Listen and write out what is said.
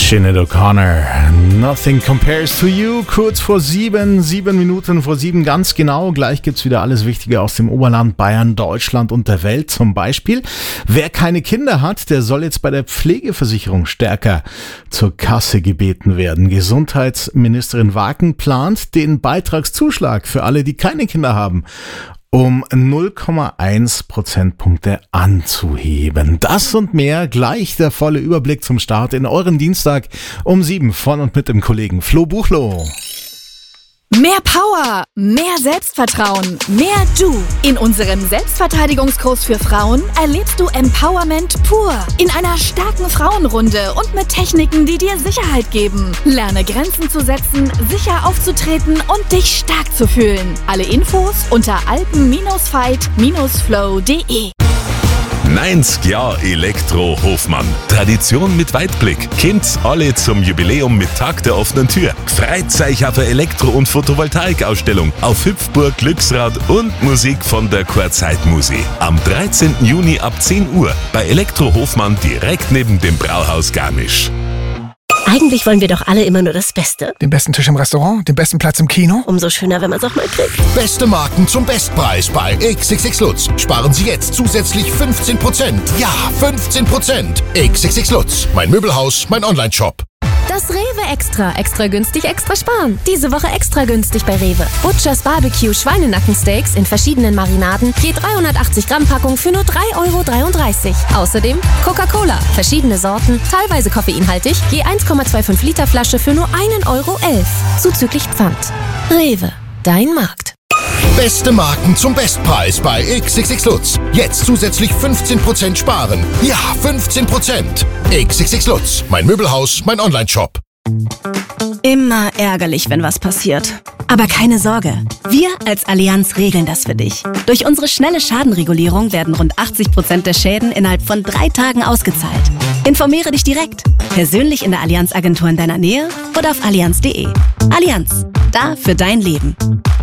Sinead O'Connor, Nothing Compares to You, kurz vor 7 Minuten vor 7, ganz genau. Gleich gibt's wieder alles Wichtige aus dem Oberland, Bayern, Deutschland und der Welt. Zum Beispiel, wer keine Kinder hat, der soll jetzt bei der Pflegeversicherung stärker zur Kasse gebeten werden. Gesundheitsministerin Wagen plant den Beitragszuschlag für alle, die keine Kinder haben, um 0,1 Prozentpunkte anzuheben. Das und mehr, gleich der volle Überblick zum Start in euren Dienstag um 7 von und mit dem Kollegen Flo Buchloh. Mehr Power, mehr Selbstvertrauen, mehr Du. In unserem Selbstverteidigungskurs für Frauen erlebst du Empowerment pur. In einer starken Frauenrunde und mit Techniken, die dir Sicherheit geben. Lerne Grenzen zu setzen, sicher aufzutreten und dich stark zu fühlen. Alle Infos unter alpen-fight-flow.de. 90 Jahre Elektro Hofmann. Tradition mit Weitblick. Kommt's alle zum Jubiläum mit Tag der offenen Tür. Freut euch auf eine Elektro- und Photovoltaikausstellung auf Hüpfburg, Glücksrad und Musik von der Chorzeit-Musi. Am 13. Juni ab 10 Uhr bei Elektro Hofmann direkt neben dem Brauhaus Garmisch. Eigentlich wollen wir doch alle immer nur das Beste. Den besten Tisch im Restaurant, den besten Platz im Kino. Umso schöner, wenn man es auch mal kriegt. Beste Marken zum Bestpreis bei XXX Lutz. Sparen Sie jetzt zusätzlich 15%. Ja, 15%. XXX Lutz. Mein Möbelhaus, mein Onlineshop. Das Rewe Extra. Extra günstig, extra sparen. Diese Woche extra günstig bei Rewe. Butchers Barbecue Schweinenackensteaks in verschiedenen Marinaden. Je 380 Gramm Packung für nur 3,33 €. Außerdem Coca-Cola. Verschiedene Sorten, teilweise koffeinhaltig. Je 1,25 Liter Flasche für nur 1,11 €. Zuzüglich Pfand. Rewe. Dein Markt. Beste Marken zum Bestpreis bei XXX Lutz. Jetzt zusätzlich 15% sparen. Ja, 15%. XXX Lutz. Mein Möbelhaus, mein Onlineshop. Immer ärgerlich, wenn was passiert. Aber keine Sorge, wir als Allianz regeln das für dich. Durch unsere schnelle Schadenregulierung werden rund 80% der Schäden innerhalb von 3 Tagen ausgezahlt. Informiere dich direkt, persönlich in der Allianz-Agentur in deiner Nähe oder auf allianz.de. Allianz, da für dein Leben.